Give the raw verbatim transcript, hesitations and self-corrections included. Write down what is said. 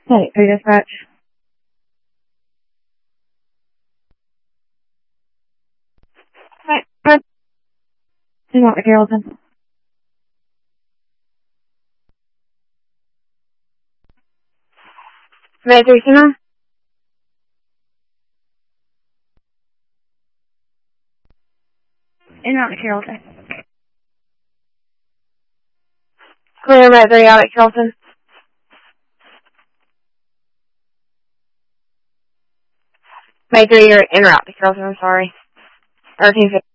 Hey, are you dispatch? Hi, good. Do you want Carrollton? May I do you know? In out Carrollton. Clear Red three out at Carrollton. May three you're in route to Carrollton, I'm sorry. thirteen fifty.